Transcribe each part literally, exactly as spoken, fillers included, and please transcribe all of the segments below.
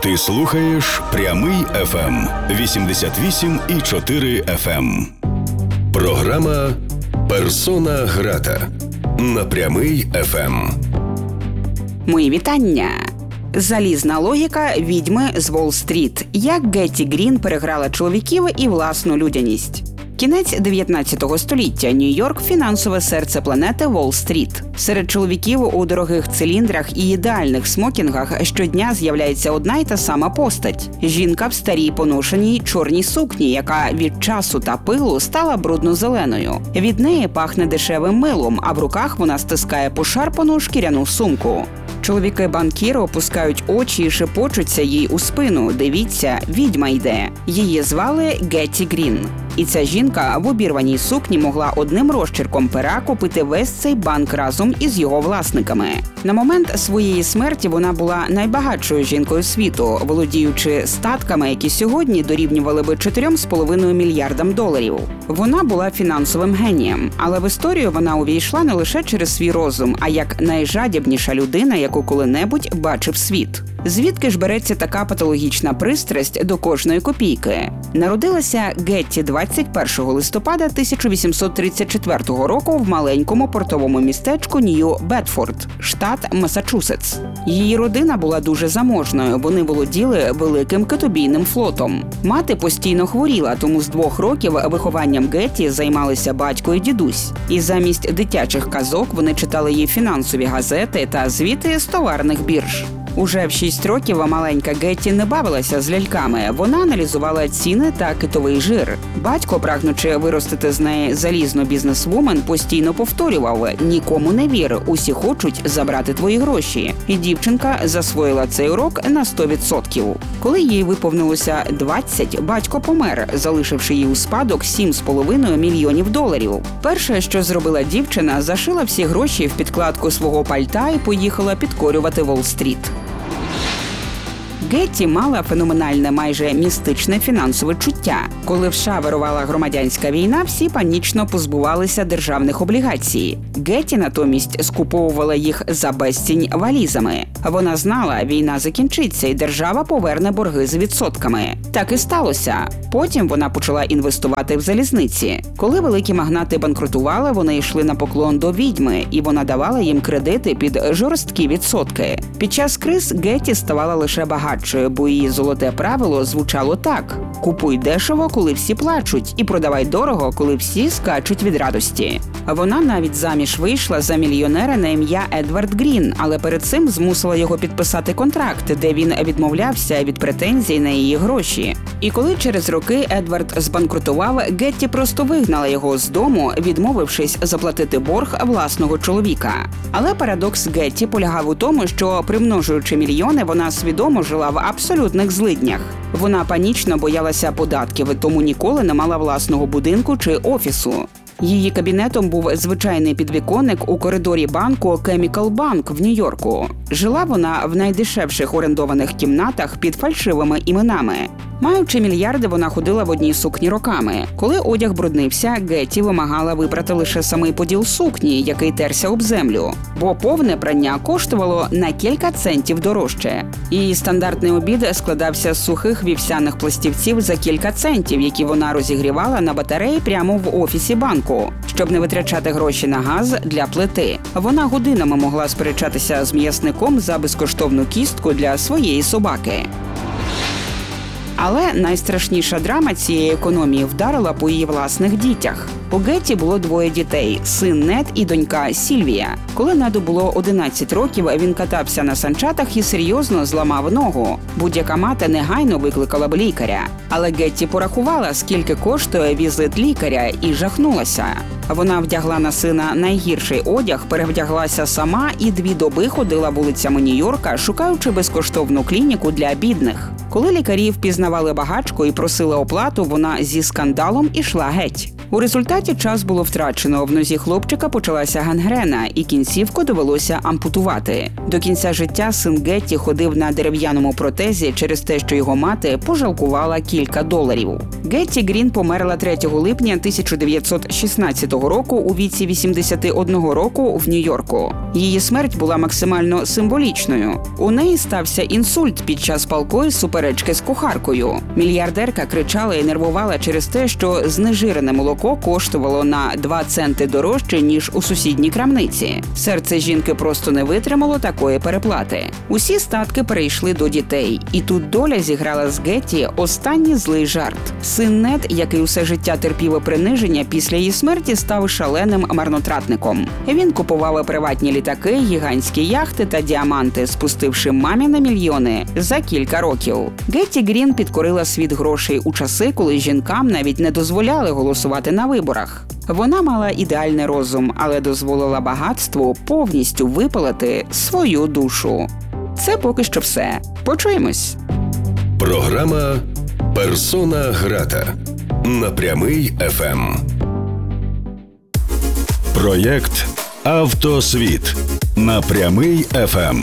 Ти слухаєш Прямий еф ем вісімдесят вісім і чотири еф ем. Програма «Персона грата» на Прямий еф ем. Мої вітання! Залізна логіка відьми з Уолл-стріт. Як Гетті Грін переграла чоловіків і власну людяність. Кінець дев'ятнадцятого століття. Нью-Йорк – фінансове серце планети Уолл-стріт. Серед чоловіків у дорогих циліндрах і ідеальних смокінгах щодня з'являється одна й та сама постать. Жінка в старій поношеній чорній сукні, яка від часу та пилу стала брудно-зеленою. Від неї пахне дешевим милом, а в руках вона стискає пошарпану шкіряну сумку. Чоловіки-банкіри опускають очі і шепочуться їй у спину. Дивіться, відьма йде. Її звали Гетті Грін. І ця жінка в обірваній сукні могла одним розчерком пера купити весь цей банк разом із його власниками. На момент своєї смерті вона була найбагатшою жінкою світу, володіючи статками, які сьогодні дорівнювали би чотирьом з половиною мільярдам доларів. Вона була фінансовим генієм, але в історію вона увійшла не лише через свій розум, а як найжадібніша людина, яку коли-небудь бачив світ. Звідки ж береться така патологічна пристрасть до кожної копійки? Народилася Гетті двадцять першого листопада тисяча вісімсот тридцять четвертого року в маленькому портовому містечку Нью-Бедфорд, штат Масачусетс. Її родина була дуже заможною, вони володіли великим китобійним флотом. Мати постійно хворіла, тому з двох років вихованням Гетті займалися батько і дідусь. І замість дитячих казок вони читали їй фінансові газети та звіти з товарних бірж. Уже в шість років маленька Гетті не бавилася з ляльками, вона аналізувала ціни та китовий жир. Батько, прагнучи виростити з неї залізну бізнесвумен, постійно повторював: «Нікому не вір, усі хочуть забрати твої гроші». І дівчинка засвоїла цей урок на сто відсотків. Коли їй виповнилося двадцять, батько помер, залишивши їй у спадок сім з половиною мільйонів доларів. Перше, що зробила дівчина, зашила всі гроші в підкладку свого пальта і поїхала підкорювати Уолл-стріт. Гетті мала феноменальне, майже містичне фінансове чуття. Коли в США вирувала громадянська війна, всі панічно позбувалися державних облігацій. Гетті натомість скуповувала їх за безцінь валізами. Вона знала, війна закінчиться і держава поверне борги з відсотками. Так і сталося. Потім вона почала інвестувати в залізниці. Коли великі магнати банкрутували, вони йшли на поклон до відьми, і вона давала їм кредити під жорсткі відсотки. Під час криз Гетті ставала лише багатшою, бо її золоте правило звучало так: «Купуй дешево, коли всі плачуть, і продавай дорого, коли всі скачуть від радості». Вона навіть заміж вийшла за мільйонера на ім'я Едвард Грін, але перед цим змусила його підписати контракт, де він відмовлявся від претензій на її гроші. І коли через роки Едвард збанкрутував, Гетті просто вигнала його з дому, відмовившись заплатити борг власного чоловіка. Але парадокс Гетті полягав у тому, що, примножуючи мільйони, вона свідомо жила в абсолютних злиднях. Вона панічно боялася податків, тому ніколи не мала власного будинку чи офісу. Її кабінетом був звичайний підвіконник у коридорі банку Chemical Bank в Нью-Йорку. Жила вона в найдешевших орендованих кімнатах під фальшивими іменами. Маючи мільярди, вона ходила в одній сукні роками. Коли одяг бруднився, Гетті вимагала випрати лише самий поділ сукні, який терся об землю. Бо повне прання коштувало на кілька центів дорожче. Її стандартний обід складався з сухих вівсяних пластівців за кілька центів, які вона розігрівала на батареї прямо в офісі банку, щоб не витрачати гроші на газ для плити. Вона годинами могла сперечатися з м'ясником за безкоштовну кістку для своєї собаки. Але найстрашніша драма цієї економії вдарила по її власних дітях. У Гетті було двоє дітей – син Нед і донька Сільвія. Коли Неду було одинадцять років, він катався на санчатах і серйозно зламав ногу. Будь-яка мати негайно викликала б лікаря. Але Гетті порахувала, скільки коштує візит лікаря, і жахнулася. Вона вдягла на сина найгірший одяг, перевдяглася сама і дві доби ходила вулицями Нью-Йорка, шукаючи безкоштовну клініку для бідних. Коли лікарі впізнавали багачку і просили оплату, вона зі скандалом ішла геть. У результаті час було втрачено. В нозі хлопчика почалася гангрена, і кінцівку довелося ампутувати. До кінця життя син Гетті ходив на дерев'яному протезі через те, що його мати пожалкувала кілька доларів. Гетті Грін померла третього липня тисяча дев'ятсот шістнадцятого року у віці вісімдесят один року в Нью-Йорку. Її смерть була максимально символічною. У неї стався інсульт під час палкої суперечки з кухаркою. Мільярдерка кричала і нервувала через те, що знежирене молоко коштувало на два центи дорожче, ніж у сусідній крамниці. Серце жінки просто не витримало такої переплати. Усі статки перейшли до дітей. І тут доля зіграла з Гетті останній злий жарт. Син Нед, який усе життя терпів приниження, після її смерті став шаленим марнотратником. Він купував приватні літаки, гігантські яхти та діаманти, спустивши мамі на мільйони за кілька років. Гетті Грін підкорила світ грошей у часи, коли жінкам навіть не дозволяли голосувати на виборах. Вона мала ідеальний розум, але дозволила багатству повністю випалити свою душу. Це поки що все. Почуємось. Програма «Персона грата» на Прямий еф ем. Проєкт «Автосвіт» на Прямий еф ем.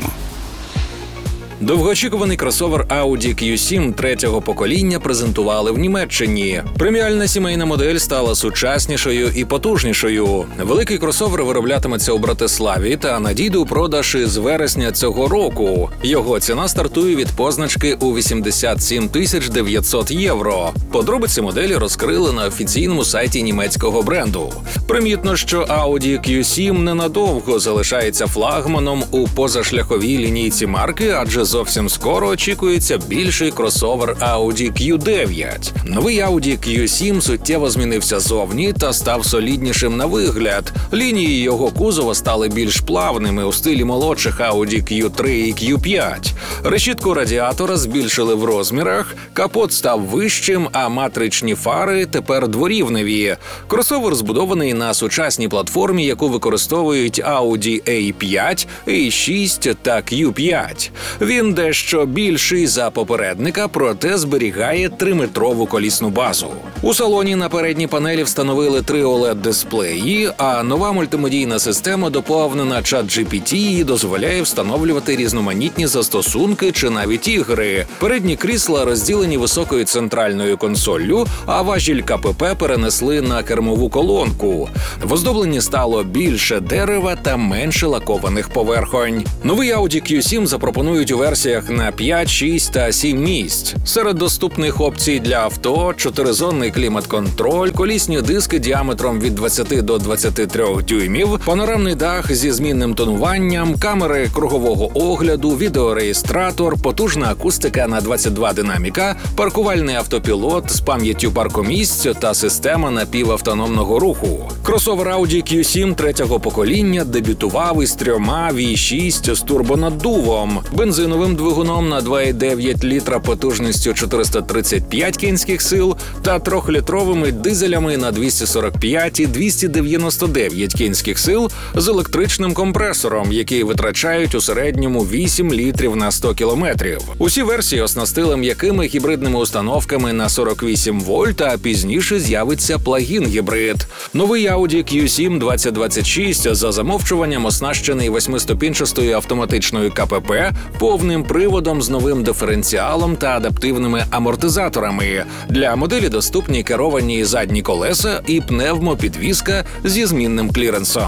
Довгоочікуваний кросовер Audi кью сім третього покоління презентували в Німеччині. Преміальна сімейна модель стала сучаснішою і потужнішою. Великий кросовер вироблятиметься у Братиславі та надійде у продаж із вересня цього року. Його ціна стартує від позначки у вісімдесят сім тисяч дев'ятсот євро. Подробиці моделі розкрили на офіційному сайті німецького бренду. Примітно, що Audi кью сім ненадовго залишається флагманом у позашляховій лінійці марки, адже зовсім скоро очікується більший кросовер Audi кью дев'ять. Новий Audi кью сім суттєво змінився зовні та став соліднішим на вигляд. Лінії його кузова стали більш плавними у стилі молодших Audi кью три і кью п'ять. Решітку радіатора збільшили в розмірах, капот став вищим, а матричні фари тепер дворівневі. Кросовер збудований на сучасній платформі, яку використовують Audi ей п'ять, ей шість та кью п'ять. Він дещо більший за попередника, проте зберігає триметрову колісну базу. У салоні на передній панелі встановили три о лед-дисплеї, а нова мультимедійна система, доповнена чат джі пі ті, і дозволяє встановлювати різноманітні застосунки чи навіть ігри. Передні крісла розділені високою центральною консоллю, а важіль ка пе пе перенесли на кермову колонку. В оздобленні стало більше дерева та менше лакованих поверхонь. Новий Audi кью сім запропонують у версіях на п'ять, шість та сім місць. Серед доступних опцій для авто – чотиризонний клімат-контроль, колісні диски діаметром від двадцяти до двадцяти трьох дюймів, панорамний дах зі змінним тонуванням, камери кругового огляду, відеореєстратор, потужна акустика на двадцять два динаміка, паркувальний автопілот з пам'яттю паркомісць та система напівавтономного руху. Кросовер Audi кью сім третього покоління дебютував із трьома ві шість з турбонаддувом, бензиновим двигуном на два і дев'ять літра потужністю чотириста тридцять п'ять кінських сил та трьохлітровими дизелями на двісті сорок п'ять і двісті дев'яносто дев'ять кінських сил з електричним компресором, які витрачають у середньому вісім літрів на сто кілометрів. Усі версії оснастили м'якими гібридними установками на сорок вісім вольт, а пізніше з'явиться плагін-гібрид. Новий Audi кью сім двадцять двадцять шість за замовчуванням оснащений восьмиступінчастою автоматичною ка пе пе, повним приводом з новим диференціалом та адаптивними амортизаторами. Для моделі доступні керовані задні колеса і пневмопідвізка зі змінним кліренсом.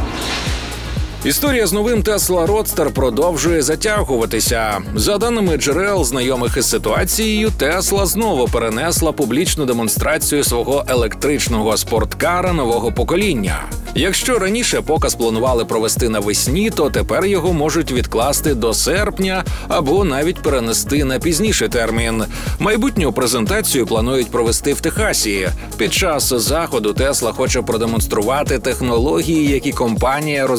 Історія з новим Tesla Roadster продовжує затягуватися. За даними джерел, знайомих із ситуацією, Tesla знову перенесла публічну демонстрацію свого електричного спорткара нового покоління. Якщо раніше показ планували провести навесні, то тепер його можуть відкласти до серпня або навіть перенести на пізніший термін. Майбутню презентацію планують провести в Техасі. Під час заходу Tesla хоче продемонструвати технології, які компанія розробляє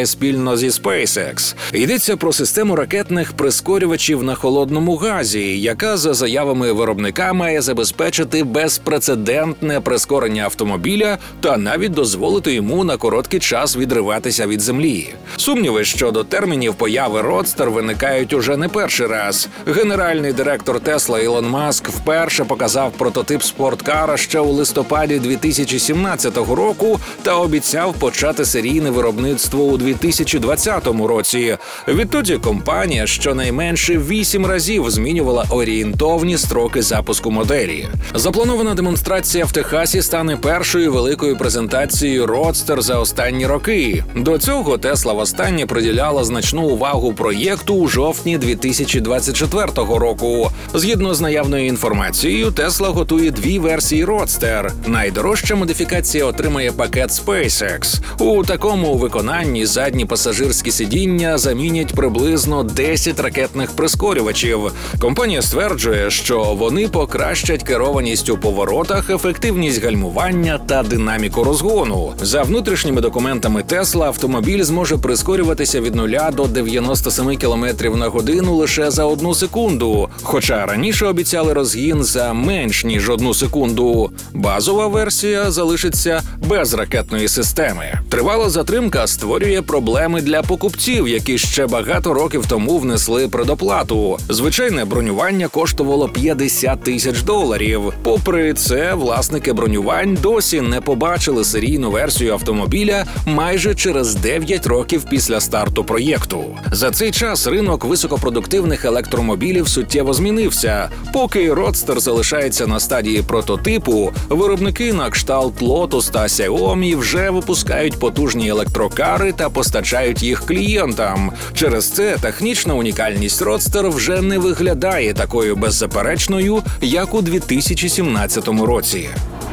спільно зі SpaceX. Йдеться про систему ракетних прискорювачів на холодному газі, яка, за заявами виробника, має забезпечити безпрецедентне прискорення автомобіля та навіть дозволити йому на короткий час відриватися від землі. Сумніви щодо термінів появи Родстер виникають уже не перший раз. Генеральний директор Тесла Ілон Маск вперше показав прототип спорткара ще у листопаді дві тисячі сімнадцятого року та обіцяв почати серійне виробництво у дві тисячі двадцятому році. Відтоді компанія щонайменше вісім разів змінювала орієнтовні строки запуску моделі. Запланована демонстрація в Техасі стане першою великою презентацією Родстер за останні роки. До цього Тесла востаннє приділяла значну увагу проєкту у жовтні дві тисячі двадцять четвертого року. Згідно з наявною інформацією, Тесла готує дві версії Родстер. Найдорожча модифікація отримає пакет SpaceX. У такому виконанні задні пасажирські сидіння замінять приблизно десять ракетних прискорювачів. Компанія стверджує, що вони покращать керованість у поворотах, ефективність гальмування та динаміку розгону. За внутрішніми документами Тесла, автомобіль зможе прискорюватися від нуля до дев'яноста семи кілометрів на годину лише за одну секунду, хоча раніше обіцяли розгін за менш ніж одну секунду. Базова версія залишиться без ракетної системи. Тривала затримка створює проблеми для покупців, які ще багато років тому внесли предоплату. Звичайне бронювання коштувало п'ятдесят тисяч доларів. Попри це, власники бронювань досі не побачили серійну версію автомобіля майже через дев'ять років після старту проєкту. За цей час ринок високопродуктивних електромобілів суттєво змінився. Поки Родстер залишається на стадії прототипу, виробники на кшталт Lotus та Xiaomi вже випускають потужні електрокари та постачають їх клієнтам. Через це технічна унікальність Родстер вже не виглядає такою беззаперечною, як у дві тисячі сімнадцятому році.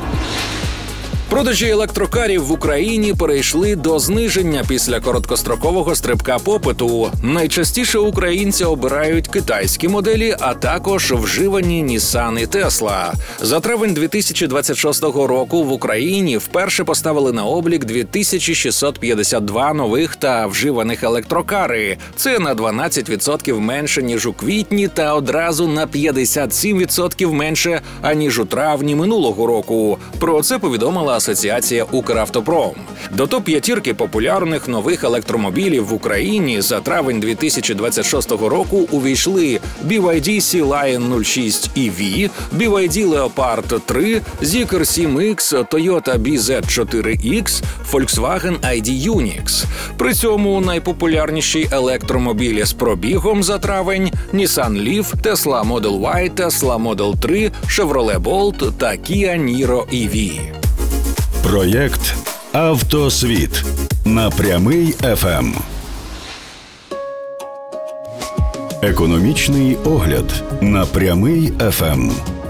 Продажі електрокарів в Україні перейшли до зниження після короткострокового стрибка попиту. Найчастіше українці обирають китайські моделі, а також вживані Nissan і Tesla. За травень дві тисячі двадцять шостого року в Україні вперше поставили на облік дві тисячі шістсот п'ятдесят два нових та вживаних електрокари. Це на дванадцять відсотків менше, ніж у квітні, та одразу на п'ятдесят сім відсотків менше, аніж у травні минулого року. Про це повідомила Асоціація «Укравтопром». До топ-п'ятірки популярних нових електромобілів в Україні за травень дві тисячі двадцять шостого року увійшли бі вай ді Sea Lion нуль шість і ві, бі вай ді Leopard три, Zeekr сім ікс, Toyota бі зет чотири ікс, Volkswagen ай ді Unix. При цьому найпопулярніші електромобілі з пробігом за травень – Nissan Leaf, Tesla Model Y, Tesla Model три, Chevrolet Bolt та Kia Niro і ві. Проєкт «Автосвіт» на Прямий еф ем. Економічний огляд на Прямий еф ем.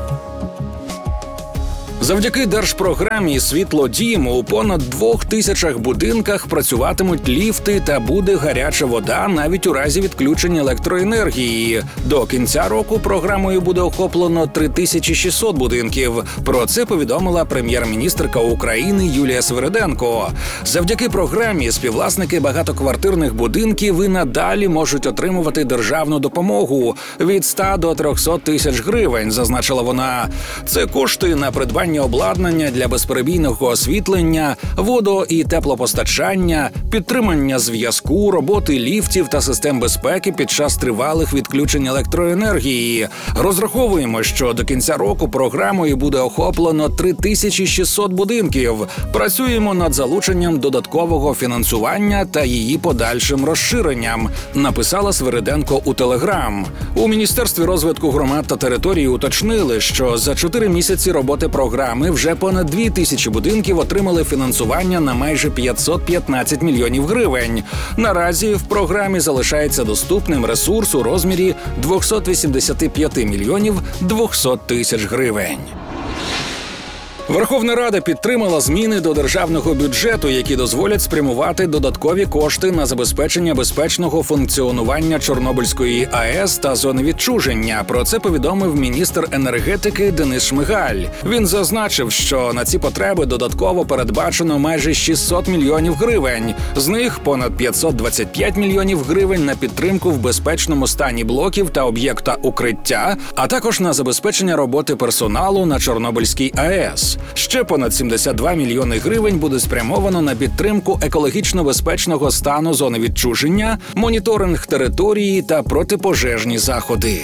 Завдяки держпрограмі «Світлодім» у понад двох тисячах будинках працюватимуть ліфти та буде гаряча вода навіть у разі відключення електроенергії. До кінця року програмою буде охоплено три тисячі шістсот будинків. Про це повідомила прем'єр-міністерка України Юлія Свириденко. Завдяки програмі співвласники багатоквартирних будинків і надалі можуть отримувати державну допомогу від ста до трьохсот тисяч гривень, зазначила вона. Це кошти на придбання обладнання для безперебійного освітлення, водо- і теплопостачання, підтримання зв'язку, роботи ліфтів та систем безпеки під час тривалих відключень електроенергії. Розраховуємо, що до кінця року програмою буде охоплено три тисячі шістсот будинків. Працюємо над залученням додаткового фінансування та її подальшим розширенням, написала Свириденко у Телеграм. У Міністерстві розвитку громад та територій уточнили, що за чотири місяці роботи програми вже понад дві тисячі будинків отримали фінансування на майже п'ятсот п'ятнадцять мільйонів гривень. Наразі в програмі залишається доступним ресурс у розмірі двісті вісімдесят п'ять мільйонів двісті тисяч гривень. Верховна Рада підтримала зміни до державного бюджету, які дозволять спрямувати додаткові кошти на забезпечення безпечного функціонування Чорнобильської АЕС та зони відчуження. Про це повідомив міністр енергетики Денис Шмигаль. Він зазначив, що на ці потреби додатково передбачено майже шістсот мільйонів гривень. З них понад п'ятсот двадцять п'ять мільйонів гривень на підтримку в безпечному стані блоків та об'єкта укриття, а також на забезпечення роботи персоналу на Чорнобильській АЕС. Ще понад сімдесят два мільйони гривень буде спрямовано на підтримку екологічно безпечного стану зони відчуження, моніторинг території та протипожежні заходи.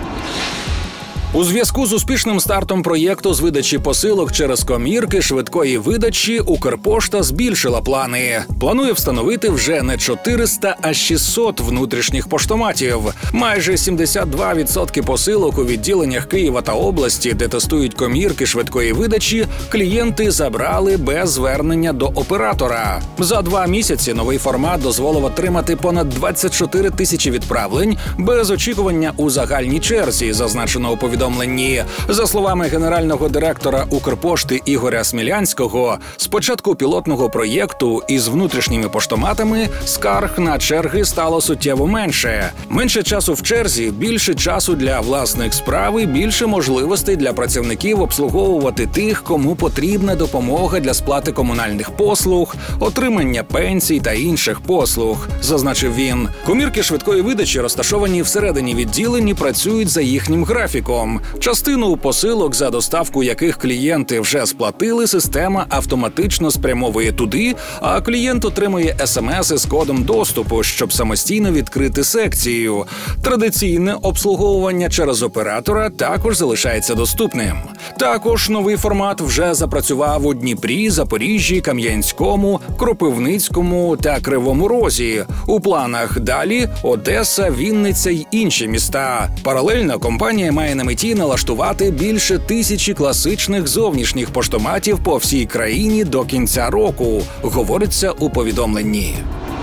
У зв'язку з успішним стартом проєкту з видачі посилок через комірки швидкої видачі Укрпошта збільшила плани. Планує встановити вже не чотириста, а шістсот внутрішніх поштоматів. Майже сімдесят два відсотки посилок у відділеннях Києва та області, де тестують комірки швидкої видачі, клієнти забрали без звернення до оператора. За два місяці новий формат дозволив отримати понад двадцять чотири тисячі відправлень без очікування у загальній черзі, зазначено у повідомленні. За словами генерального директора Укрпошти Ігоря Смілянського, з початку пілотного проєкту із внутрішніми поштоматами скарг на черги стало суттєво менше. Менше часу в черзі, більше часу для власних справ і більше можливостей для працівників обслуговувати тих, кому потрібна допомога для сплати комунальних послуг, отримання пенсій та інших послуг, зазначив він. Комірки швидкої видачі, розташовані всередині відділень, і працюють за їхнім графіком. Частину посилок, за доставку яких клієнти вже сплатили, система автоматично спрямовує туди, а клієнт отримує смс із кодом доступу, щоб самостійно відкрити секцію. Традиційне обслуговування через оператора також залишається доступним. Також новий формат вже запрацював у Дніпрі, Запоріжжі, Кам'янському, Кропивницькому та Кривому Розі. У планах далі Одеса, Вінниця й інші міста. Паралельно компанія має на меті налаштувати більше тисячі класичних зовнішніх поштоматів по всій країні до кінця року, говориться у повідомленні.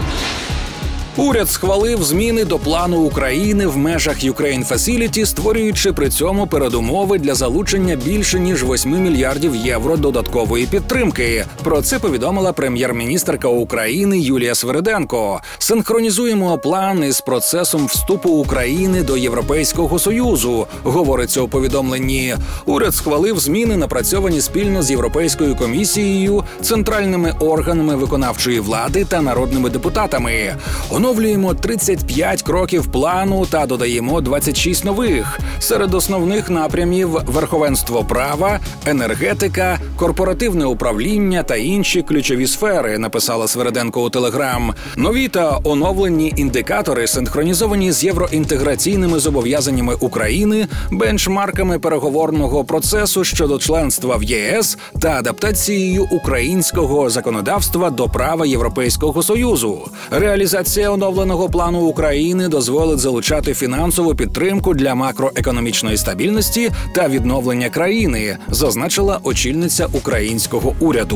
Уряд схвалив зміни до плану України в межах Ukraine Facility, створюючи при цьому передумови для залучення більше ніж восьми мільярдів євро додаткової підтримки. Про це повідомила прем'єр-міністерка України Юлія Свериденко. Синхронізуємо план із процесом вступу України до Європейського Союзу, говориться у повідомленні. Уряд схвалив зміни, напрацьовані спільно з Європейською комісією, центральними органами виконавчої влади та народними депутатами. Оновлюємо тридцять п'ять кроків плану та додаємо двадцять шість нових. Серед основних напрямів – верховенство права, енергетика, корпоративне управління та інші ключові сфери, написала Свериденко у Телеграм. Нові та оновлені індикатори синхронізовані з євроінтеграційними зобов'язаннями України, бенчмарками переговорного процесу щодо членства в ЄС та адаптацією українського законодавства до права Європейського Союзу. Реалізація оновленого плану України дозволить залучати фінансову підтримку для макроекономічної стабільності та відновлення країни, зазначила очільниця українського уряду.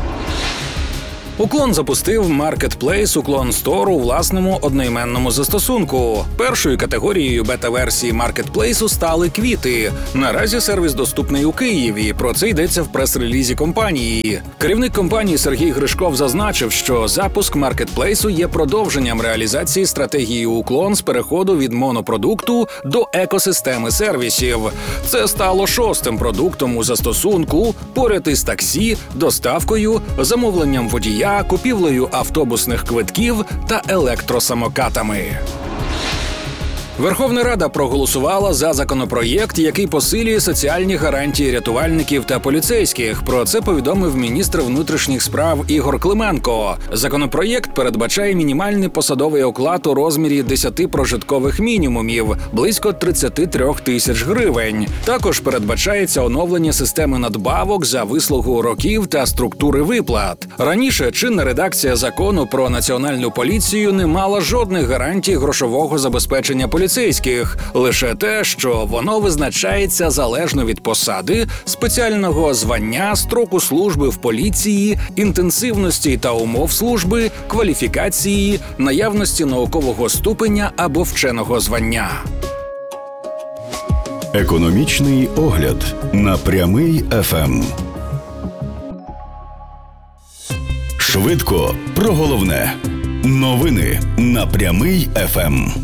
Уклон запустив маркетплейс Уклон Стор у власному одноіменному застосунку. Першою категорією бета-версії маркетплейсу стали квіти. Наразі сервіс доступний у Києві. Про це йдеться в прес-релізі компанії. Керівник компанії Сергій Гришков зазначив, що запуск маркетплейсу є продовженням реалізації стратегії Уклон з переходу від монопродукту до екосистеми сервісів. Це стало шостим продуктом у застосунку, поряд із таксі, доставкою, замовленням водія, купівлею автобусних квитків та електросамокатами. Верховна Рада проголосувала за законопроєкт, який посилює соціальні гарантії рятувальників та поліцейських. Про це повідомив міністр внутрішніх справ Ігор Клименко. Законопроєкт передбачає мінімальний посадовий оклад у розмірі десяти прожиткових мінімумів – близько тридцять три тисяч гривень. Також передбачається оновлення системи надбавок за вислугу років та структури виплат. Раніше чинна редакція закону про національну поліцію не мала жодних гарантій грошового забезпечення поліцейських. поліцейських, лише те, що воно визначається залежно від посади, спеціального звання, строку служби в поліції, інтенсивності та умов служби, кваліфікації, наявності наукового ступеня або вченого звання. Економічний огляд на Прямий еф ем. Швидко про головне. Новини на Прямий еф ем.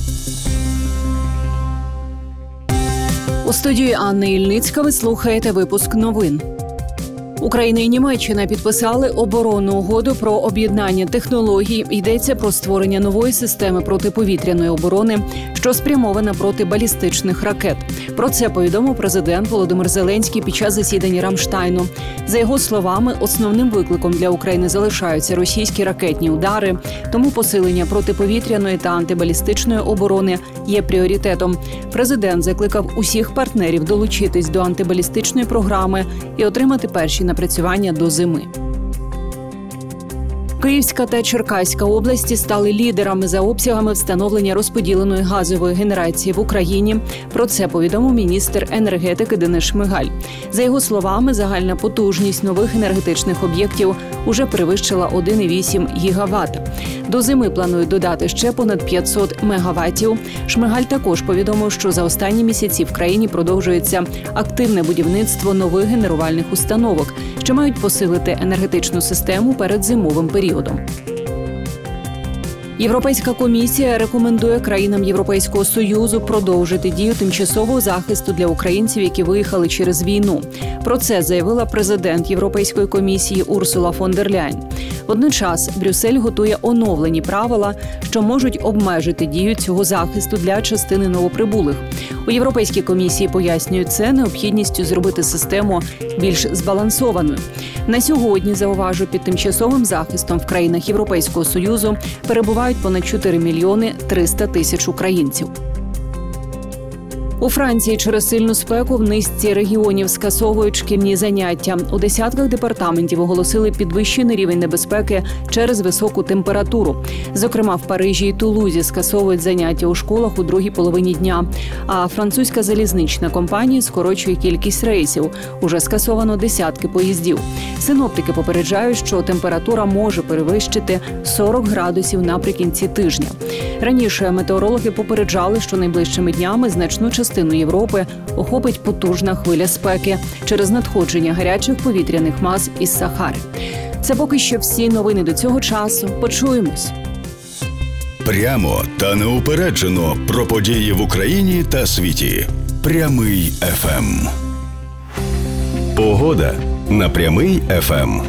У студії Анни Ільницька ви слухаєте випуск новин. Україна і Німеччина підписали оборонну угоду про об'єднання технологій. Йдеться про створення нової системи протиповітряної оборони, що спрямована проти балістичних ракет. Про це повідомив президент Володимир Зеленський під час засідання Рамштайну. За його словами, основним викликом для України залишаються російські ракетні удари, тому посилення протиповітряної та антибалістичної оборони є пріоритетом. Президент закликав усіх партнерів долучитись до антибалістичної програми і отримати перші напрацювання до зими. Київська та Черкаська області стали лідерами за обсягами встановлення розподіленої газової генерації в Україні. Про це повідомив міністр енергетики Денис Шмигаль. За його словами, загальна потужність нових енергетичних об'єктів уже перевищила один цілих вісім гігавата. До зими планують додати ще понад п'ятсот мегаватів. Шмигаль також повідомив, що за останні місяці в країні продовжується активне будівництво нових генерувальних установок, що мають посилити енергетичну систему перед зимовим періодом. Європейська комісія рекомендує країнам Європейського Союзу продовжити дію тимчасового захисту для українців, які виїхали через війну. Про це заявила президент Європейської комісії Урсула фон дер Ляйн. Водночас Брюссель готує оновлені правила, що можуть обмежити дію цього захисту для частини новоприбулих. У Європейській комісії пояснюють це необхідністю зробити систему більш збалансованою. На сьогодні, зауважу, під тимчасовим захистом в країнах Європейського Союзу перебувають понад чотири мільйони триста тисяч українців. У Франції через сильну спеку в низці регіонів скасовують шкільні заняття. У десятках департаментів оголосили підвищений рівень небезпеки через високу температуру. Зокрема, в Парижі і Тулузі скасовують заняття у школах у другій половині дня. А французька залізнична компанія скорочує кількість рейсів. Уже скасовано десятки поїздів. Синоптики попереджають, що температура може перевищити сорок градусів наприкінці тижня. Раніше метеорологи попереджали, що найближчими днями значну частину Частину Європи охопить потужна хвиля спеки через надходження гарячих повітряних мас із Сахари. Це поки що всі новини до цього часу. Почуємось. Прямо та неупереджено про події в Україні та світі. Прямий еф ем. Погода на Прямий еф ем.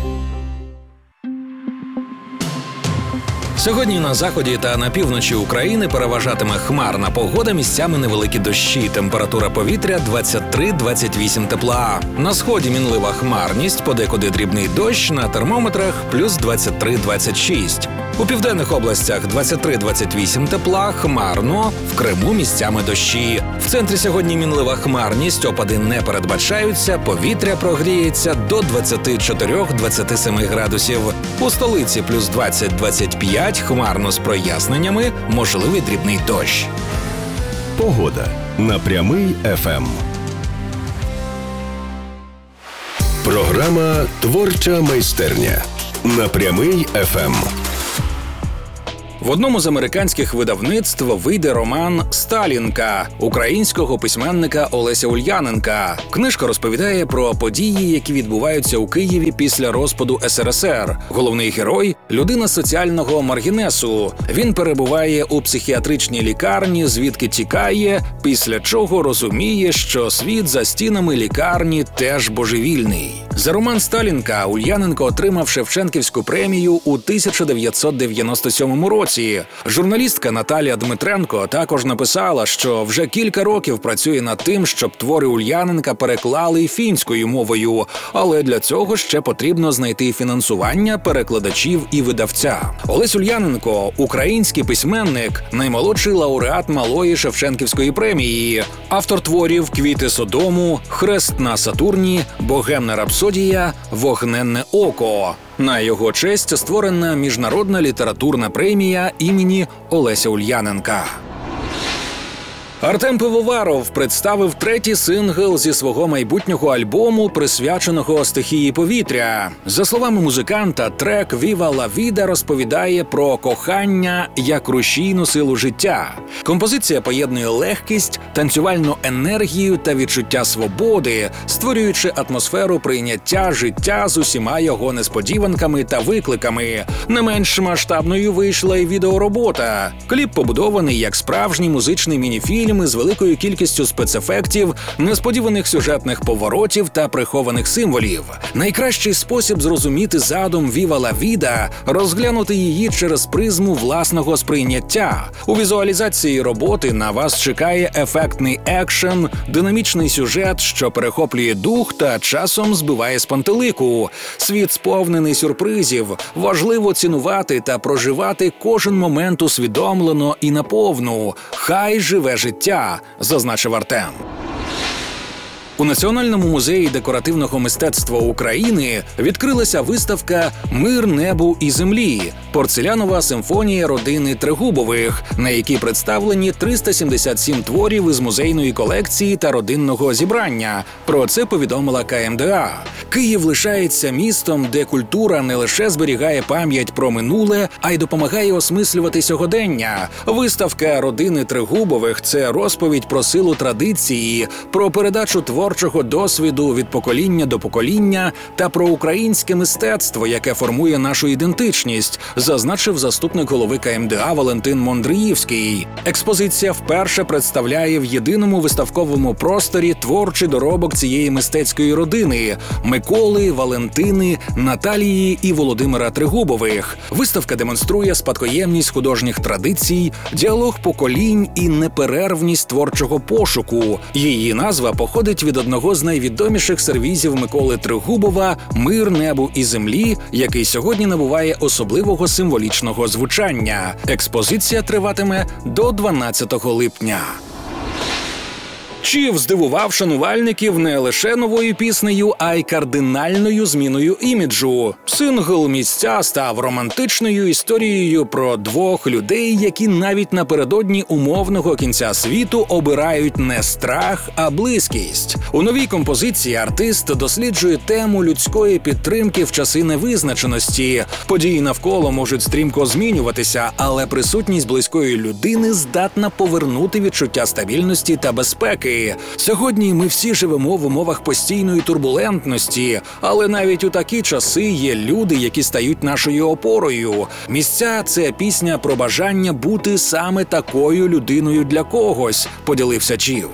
Сьогодні на заході та на півночі України переважатиме хмарна погода, місцями невеликі дощі. Температура повітря двадцять три - двадцять вісім тепла. На сході мінлива хмарність, подекуди дрібний дощ, на термометрах плюс двадцять три - двадцять шість. У південних областях двадцять три - двадцять вісім тепла, хмарно, в Криму місцями дощі. В центрі сьогодні мінлива хмарність, опади не передбачаються, повітря прогріється до двадцять чотири - двадцять сім градусів. У столиці плюс двадцять - двадцять п'ять, хмарно з проясненнями, можливий дрібний дощ. Погода на Прямий еф ем. Програма «Творча майстерня» на Прямий еф ем. В одному з американських видавництв вийде роман «Сталінка» українського письменника Олеся Ульяненка. Книжка розповідає про події, які відбуваються у Києві після розпаду ес ер ес ер. Головний герой – людина соціального маргінесу. Він перебуває у психіатричній лікарні, звідки тікає, після чого розуміє, що світ за стінами лікарні теж божевільний. За роман «Сталінка» Ульяненко отримав Шевченківську премію у тисяча дев'ятсот дев'яносто сьомому році. Журналістка Наталія Дмитренко також написала, що вже кілька років працює над тим, щоб твори Ульяненка переклали фінською мовою, але для цього ще потрібно знайти фінансування, перекладачів і видавця. Олесь Ульяненко – український письменник, наймолодший лауреат Малої Шевченківської премії, автор творів «Квіти Содому», «Хрест на Сатурні», «Богемна рапсодія», «Вогненне око». На його честь створена міжнародна літературна премія імені Олеся Ульяненка. Артем Пивоваров представив третій сингл зі свого майбутнього альбому, присвяченого стихії повітря. За словами музиканта, трек «Viva la vida» розповідає про кохання як рушійну силу життя. Композиція поєднує легкість, танцювальну енергію та відчуття свободи, створюючи атмосферу прийняття життя з усіма його несподіванками та викликами. Не менш масштабною вийшла й відеоробота. Кліп побудований як справжній музичний мініфільм з великою кількістю спецефектів, несподіваних сюжетних поворотів та прихованих символів. Найкращий спосіб зрозуміти задум «Viva la vida» – розглянути її через призму власного сприйняття. У візуалізації роботи на вас чекає ефектний екшен, динамічний сюжет, що перехоплює дух та часом збиває з пантелику. Світ сповнений сюрпризів. Важливо цінувати та проживати кожен момент усвідомлено і наповну. Хай живе життя, зазначив Артем. У Національному музеї декоративного мистецтва України відкрилася виставка «Мир небу і землі» – порцелянова симфонія родини Трегубових, на якій представлені триста сімдесят сім творів із музейної колекції та родинного зібрання. Про це повідомила ка ем де а. Київ лишається містом, де культура не лише зберігає пам'ять про минуле, а й допомагає осмислювати сьогодення. Виставка родини Трегубових – це розповідь про силу традиції, про передачу творчого досвіду від покоління до покоління та про українське мистецтво, яке формує нашу ідентичність, зазначив заступник голови ка ем де а Валентин Мондриївський. Експозиція вперше представляє в єдиному виставковому просторі творчий доробок цієї мистецької родини – Миколи, Валентини, Наталії і Володимира Трегубових. Виставка демонструє спадкоємність художніх традицій, діалог поколінь і неперервність творчого пошуку. Її назва походить від одного з найвідоміших сервізів Миколи Трегубова «Мир небу і землі», який сьогодні набуває особливого символічного звучання. Експозиція триватиме до дванадцятого липня. Чів здивував шанувальників не лише новою піснею, а й кардинальною зміною іміджу. Сингл «Місця» став романтичною історією про двох людей, які навіть напередодні умовного кінця світу обирають не страх, а близькість. У новій композиції артист досліджує тему людської підтримки в часи невизначеності. Події навколо можуть стрімко змінюватися, але присутність близької людини здатна повернути відчуття стабільності та безпеки. Сьогодні ми всі живемо в умовах постійної турбулентності, але навіть у такі часи є люди, які стають нашою опорою. «Місця» – це пісня про бажання бути саме такою людиною для когось, поділився Чів.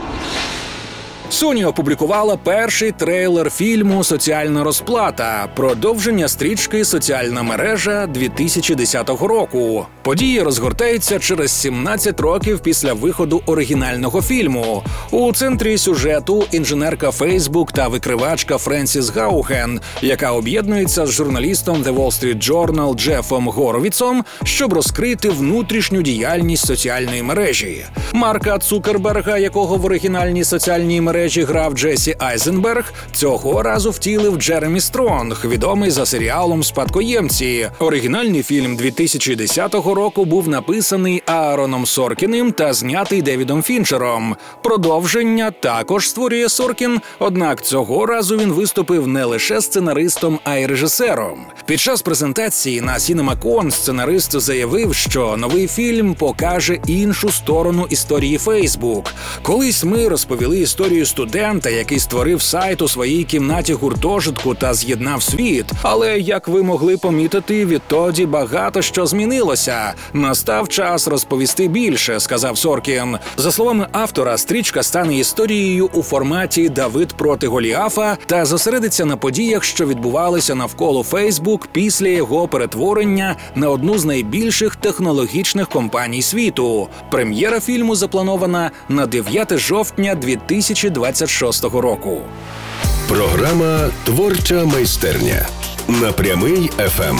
Sony опублікувала перший трейлер фільму «Соціальна розплата» – продовження стрічки «Соціальна мережа» дві тисячі десятого року. Події розгортаються через сімнадцять років після виходу оригінального фільму. У центрі сюжету інженерка Facebook та викривачка Френсіс Гауген, яка об'єднується з журналістом The Wall Street Journal Джефом Горовіцом, щоб розкрити внутрішню діяльність соціальної мережі. Марка Цукерберга, якого в оригінальній соціальній мережі грав Джесі Айзенберг, цього разу втілив Джеремі Стронг, відомий за серіалом «Спадкоємці». Оригінальний фільм дві тисячі десятого року був написаний Аароном Соркіним та знятий Девідом Фінчером. Продовження також створює Соркін, однак цього разу він виступив не лише сценаристом, а й режисером. Під час презентації на CinemaCon сценарист заявив, що новий фільм покаже іншу сторону історії Facebook. Колись ми розповіли історію студента, який створив сайт у своїй кімнаті гуртожитку та з'єднав світ. Але, як ви могли помітити, відтоді багато що змінилося. Настав час розповісти більше, сказав Соркін. За словами автора, стрічка стане історією у форматі «Давид проти Голіафа» та зосередиться на подіях, що відбувалися навколо Фейсбук після його перетворення на одну з найбільших технологічних компаній світу. Прем'єра фільму запланована на дев'яте жовтня дві тисячі двадцять шостого року. Програма «Творча майстерня» на Прямий еф ем.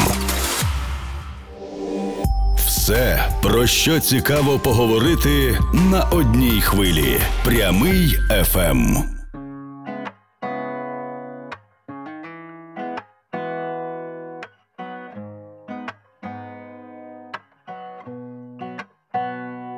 Все, про що цікаво поговорити на одній хвилі. Прямий еф ем.